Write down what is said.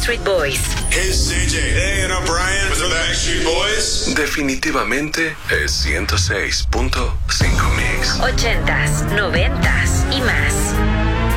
Backstreet Boys. Hey, CJ. Hey, and I'm Brian with the Backstreet Boys. Definitivamente es 106.5 Mix. 80s, 90s y más.